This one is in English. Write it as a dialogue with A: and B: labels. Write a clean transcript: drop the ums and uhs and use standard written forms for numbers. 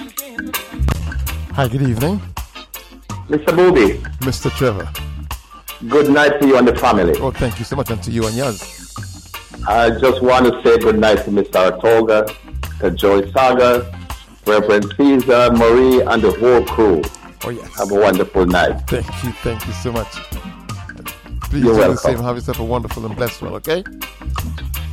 A: Hi, good evening.
B: Mr. Booby.
A: Mr. Trevor.
B: Good night to you and the family.
A: Oh, thank you so much, and to you and yours.
B: I just want to say good night to Mr. Artoga, to Joey Saga, Reverend Caesar, Marie, and the whole crew.
A: Oh, yes.
B: Have a wonderful night.
A: Thank you so much. Please
B: You're
A: do
B: welcome.
A: the same. Have yourself a wonderful and blessed one, okay?